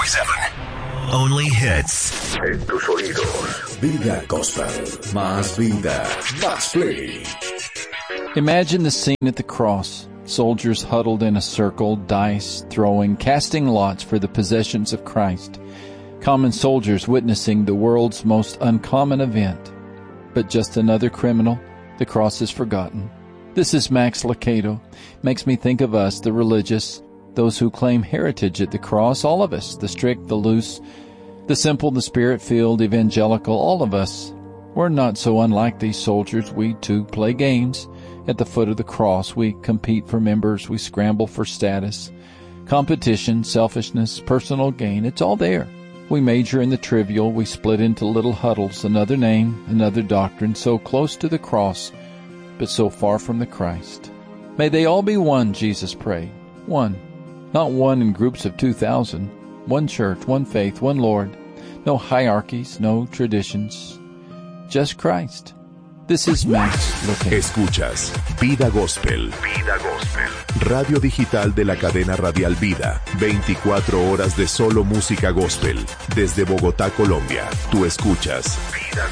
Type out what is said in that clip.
100.7. Only hits. En tus oídos. Vida Gospel. Más vida. Más play. Imagine the scene at the cross. Soldiers huddled in a circle, dice throwing, casting lots for the possessions of Christ. Common soldiers witnessing the world's most uncommon event. But just another criminal. The cross is forgotten. This is Max Lucado. Makes me think of us, the religious, those who claim heritage at the cross, all of us, the strict, the loose, the simple, the spirit-filled, evangelical, all of us. We're not so unlike these soldiers. We, too, play games. At the foot of the cross, we compete for members. We scramble for status. Competition, selfishness, personal gain, it's all there. We major in the trivial. We split into little huddles. Another name, another doctrine, so close to the cross, but so far from the Christ. May they all be one, Jesus prayed. One. Not one in groups of 2,000. One church, one faith, one Lord. No hierarchies, no traditions. Just Christ. This is Max Lucado. Escuchas Vida Gospel. Vida Gospel. Radio digital de la cadena radial Vida. 24 horas de solo música gospel. Desde Bogotá, Colombia. Tú escuchas Vida